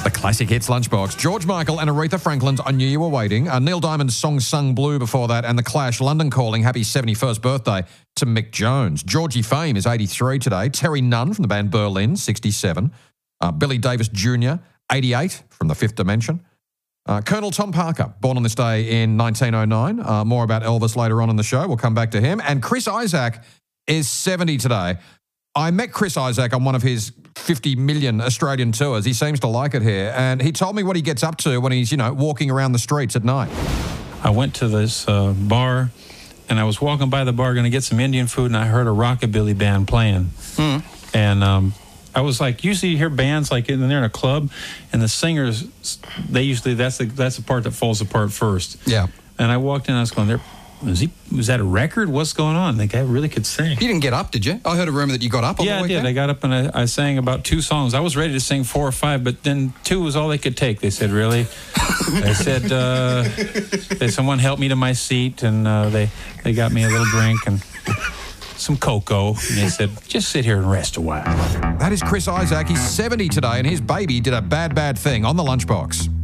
The Classic Hits Lunchbox. George Michael and Aretha Franklin's I Knew You Were Waiting. Neil Diamond's song Sung Blue before that, and The Clash, London Calling. Happy 71st birthday to Mick Jones. Georgie Fame is 83 today. Terry Nunn from the band Berlin, 67. Billy Davis Jr., 88 from The Fifth Dimension. Colonel Tom Parker, born on this day in 1909. More about Elvis later on in the show. We'll come back to him. And Chris Isaak is 70 today. I met Chris Isaak on one of his 50 million Australian tours. He seems to like it here. And he told me what he gets up to when he's, walking around the streets at night. I went to this bar, and I was walking by the bar going to get some Indian food, and I heard a rockabilly band playing. And I was like, usually you hear bands like they're in a club, and the singers, they usually, that's the part that falls apart first. Yeah. And I walked in, I was going, was that a record? What's going on? The guy really could sing. You didn't get up, did you? I heard a rumor that you got up on the weekend. Yeah, I did. I got up and I sang about 2 songs. I was ready to sing 4 or 5, but then 2 was all they could take. They said, really? They said, someone helped me to my seat, and they got me a little drink and some cocoa. And they said, just sit here and rest a while. That is Chris Isaak. He's 70 today, and his baby did a bad thing on the Lunchbox.